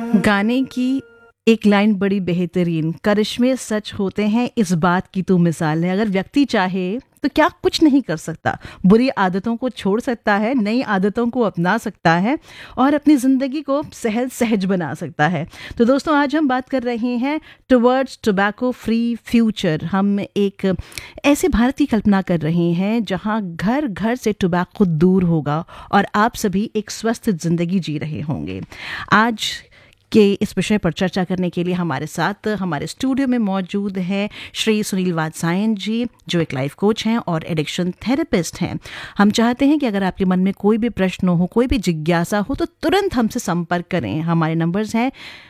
गाने की एक लाइन बड़ी बेहतरीन, करिश्मे सच होते हैं इस बात की तू मिसाल है। अगर व्यक्ति चाहे तो क्या कुछ नहीं कर सकता, बुरी आदतों को छोड़ सकता है, नई आदतों को अपना सकता है और अपनी ज़िंदगी को सहज सहज बना सकता है। तो दोस्तों, आज हम बात कर रहे हैं टुवर्ड्स टोबैको फ्री फ्यूचर। हम एक ऐसे भारत की कल्पना कर रहे हैं जहां घर घर से टोबैको दूर होगा और आप सभी एक स्वस्थ ज़िंदगी जी रहे होंगे। आज के इस विषय पर चर्चा करने के लिए हमारे साथ हमारे स्टूडियो में मौजूद है श्री सुनील वात्सायन जी, जो एक लाइफ कोच हैं और एडिक्शन थेरेपिस्ट हैं। हम चाहते हैं कि अगर आपके मन में कोई भी प्रश्न हो, कोई भी जिज्ञासा हो, तो तुरंत हमसे संपर्क करें। हमारे नंबर्स हैं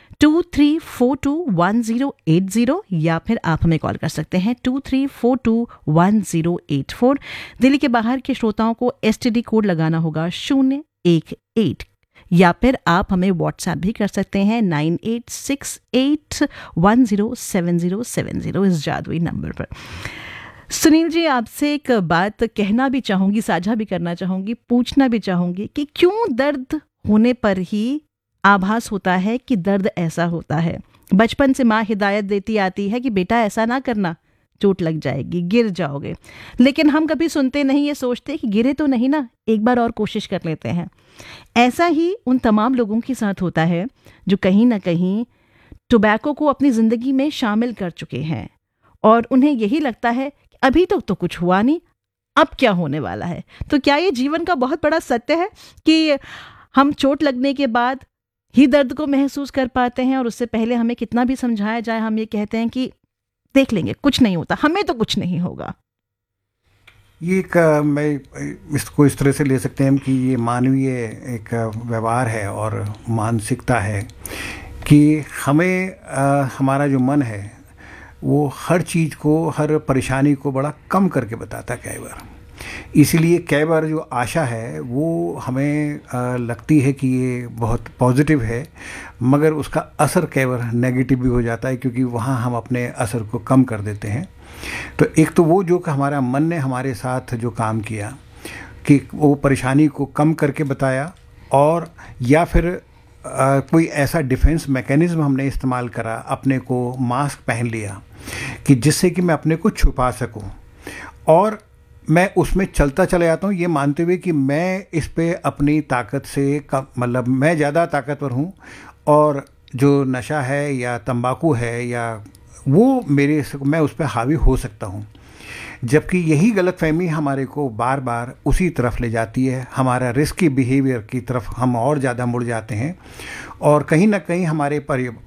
23421080 या फिर आप हमें कॉल कर सकते हैं 23421084। दिल्ली के बाहर के श्रोताओं को STD कोड लगाना होगा 018, या फिर आप हमें व्हाट्सएप भी कर सकते हैं 9868107070 इस जादुई नंबर पर। सुनील जी, आपसे एक बात कहना भी चाहूँगी, साझा भी करना चाहूँगी, पूछना भी चाहूँगी कि क्यों दर्द होने पर ही आभास होता है कि दर्द ऐसा होता है। बचपन से माँ हिदायत देती आती है कि बेटा ऐसा ना करना, चोट लग जाएगी, गिर जाओगे, लेकिन हम कभी सुनते नहीं, ये सोचते कि गिरे तो नहीं ना, एक बार और कोशिश कर लेते हैं। ऐसा ही उन तमाम लोगों के साथ होता है जो कहीं ना कहीं टोबैको को अपनी ज़िंदगी में शामिल कर चुके हैं और उन्हें यही लगता है कि अभी तक तो कुछ हुआ नहीं, अब क्या होने वाला है। तो क्या ये जीवन का बहुत बड़ा सत्य है कि हम चोट लगने के बाद ही दर्द को महसूस कर पाते हैं और उससे पहले हमें कितना भी समझाया जाए, हम ये कहते हैं कि देख लेंगे, कुछ नहीं होता, हमें तो कुछ नहीं होगा। ये एक मैं इसको इस तरह से ले सकते हैं कि ये मानवीय एक व्यवहार है और मानसिकता है कि हमें हमारा जो मन है वो हर चीज़ को, हर परेशानी को बड़ा कम करके बताता है कई बार। इसीलिए कई बार जो आशा है वो हमें लगती है कि ये बहुत पॉजिटिव है, मगर उसका असर कई बार नेगेटिव भी हो जाता है, क्योंकि वहाँ हम अपने असर को कम कर देते हैं। तो एक तो वो जो कि हमारा मन ने हमारे साथ जो काम किया कि वो परेशानी को कम करके बताया, और या फिर कोई ऐसा डिफेंस मैकेनिज्म हमने इस्तेमाल करा, अपने को मास्क पहन लिया कि जिससे कि मैं अपने को छुपा सकूं, और मैं उसमें चलता चला जाता हूँ ये मानते हुए कि मैं इस पे अपनी ताकत से मतलब मैं ज़्यादा ताकतवर हूँ, और जो नशा है या तंबाकू है या वो मैं उस पर हावी हो सकता हूँ। जबकि यही गलतफहमी हमारे को बार बार उसी तरफ ले जाती है, हमारा रिस्की बिहेवियर की तरफ हम और ज़्यादा मुड़ जाते हैं, और कहीं ना कहीं हमारे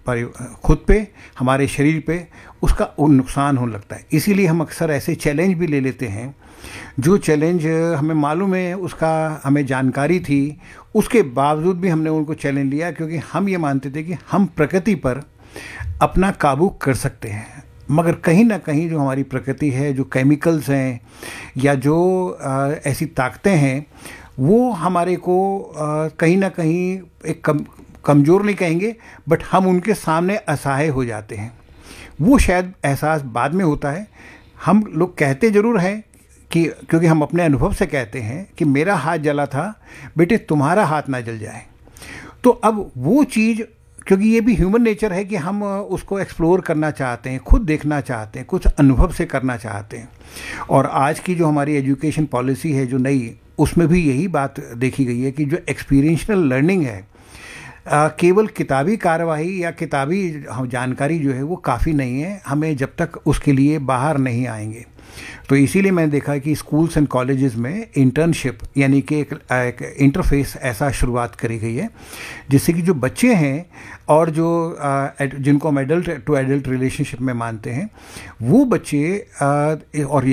खुद पे, हमारे शरीर पे उसका नुकसान होने लगता है। इसीलिए हम अक्सर ऐसे चैलेंज भी ले लेते हैं जो चैलेंज हमें मालूम है, उसका हमें जानकारी थी, उसके बावजूद भी हमने उनको चैलेंज लिया, क्योंकि हम ये मानते थे कि हम प्रकृति पर अपना काबू कर सकते हैं। मगर कहीं ना कहीं जो हमारी प्रकृति है, जो केमिकल्स हैं या जो ऐसी ताकतें हैं, वो हमारे को कहीं ना कहीं एक कमज़ोर नहीं कहेंगे, बट हम उनके सामने असहाय हो जाते हैं। वो शायद एहसास बाद में होता है। हम लोग कहते ज़रूर हैं कि, क्योंकि हम अपने अनुभव से कहते हैं कि मेरा हाथ जला था, बेटे तुम्हारा हाथ ना जल जाए। तो अब वो चीज़, क्योंकि ये भी ह्यूमन नेचर है कि हम उसको एक्सप्लोर करना चाहते हैं, खुद देखना चाहते हैं, कुछ अनुभव से करना चाहते हैं। और आज की जो हमारी एजुकेशन पॉलिसी है जो नई, उसमें भी यही बात देखी गई है कि जो एक्सपीरियंशियल लर्निंग है, केवल किताबी कार्यवाही या किताबी जानकारी जो है वो काफ़ी नहीं है हमें, जब तक उसके लिए बाहर नहीं आएंगे। तो इसीलिए मैंने देखा कि स्कूल्स एंड कॉलेजेस में इंटर्नशिप यानी कि एक इंटरफेस ऐसा शुरुआत करी गई है, जिससे कि जो बच्चे हैं और जो जिनको हम एडल्ट टू एडल्ट रिलेशनशिप में मानते हैं, वो बच्चे और